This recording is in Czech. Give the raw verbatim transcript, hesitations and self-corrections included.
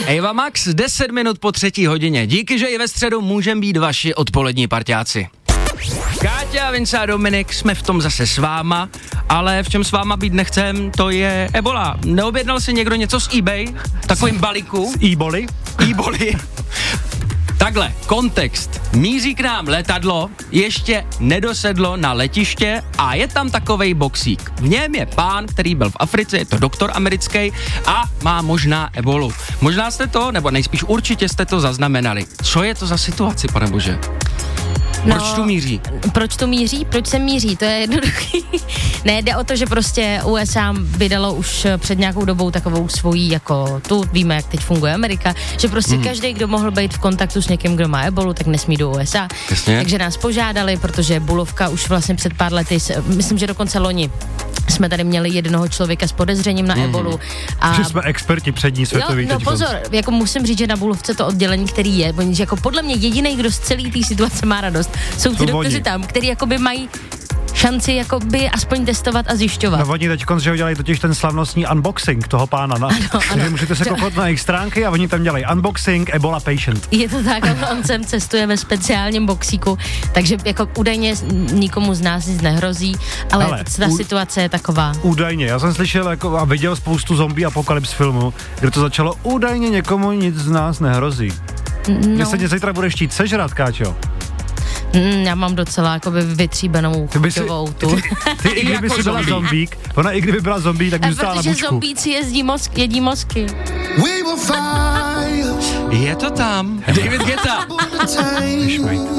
Eva Max, deset minut po třetí hodině. Díky, že i ve středu můžem být vaši odpolední parťáci. Káťa, Vince a Dominik, jsme v tom zase s váma, ale v čem s váma být nechcem, to je ebola. Neobjednal si někdo něco z eBay? Takovým balíku? Z eboli? Eboli. Takhle, kontext. Míří k nám letadlo, ještě nedosedlo na letiště a je tam takovej boxík. V něm je pán, který byl v Africe, je to doktor americký a má možná ebolu. Možná jste to, nebo nejspíš určitě jste to zaznamenali. Co je to za situaci, pane bože? No, proč tu míří? Proč tu míří? Proč se míří? To je jednoduchý. Ne, jde o to, že prostě U S A vydalo už před nějakou dobou takovou svojí, jako tu víme, jak teď funguje Amerika, že prostě mm. každý, kdo mohl být v kontaktu s někým, kdo má ebolu, tak nesmí do U S A. Jasně. Takže nás požádali, protože Bulovka už vlastně před pár lety, myslím, že dokonce loni, jsme tady měli jednoho člověka s podezřením na mm. ebolu. A že jsme experti přední světový. Jo, no pozor, jako musím říct, že na Bulovce to oddělení, který je, že jako podle mě jediný, kdo z celé té situace má radost, jsou ty doktoři tam, který jakoby mají šanci jakoby aspoň testovat a zjišťovat. No oni teďkonc, že udělají totiž ten slavnostní unboxing toho pána, na, ano, ano. můžete se kouknout na jejich stránky a oni tam dělají unboxing Ebola patient. Je to tak, on, on sem cestuje ve speciálním boxíku, takže jako údajně nikomu z nás nic nehrozí, ale, ale ta u, situace je taková. Údajně, já jsem slyšel jako a viděl spoustu zombie apokalyps filmu, kde to začalo údajně někomu nic z nás nehrozí. No. Jestli tě zítra budeš chtít sežrat, Káčo? Mm, já mám docela jakoby vytříbenou chuťovou tu. Ty, ty, ty i kdyby si byla zombík, ona i kdyby byla zombík, tak by zůstala na bučku. Protože zombíci jezdí mozk, jedí mozky. Je to tam. David Guetta.